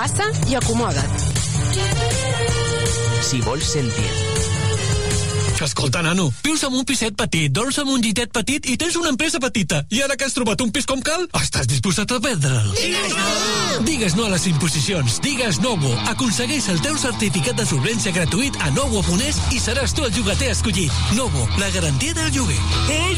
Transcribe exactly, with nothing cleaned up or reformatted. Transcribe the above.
Passa i acomoda't. Si vols sentir. Escolta, nano, vius en un piset petit, dorms en un llitet petit i tens una empresa petita. I ara que has trobat un pis com cal, estàs disposat a perdre'l. Digues no! Digues no a les imposicions. Digues Novo. Aconsegueix el teu certificat de solvència gratuït a novo punt es i seràs tu el llogater escollit. Novo, la garantia del lloguer.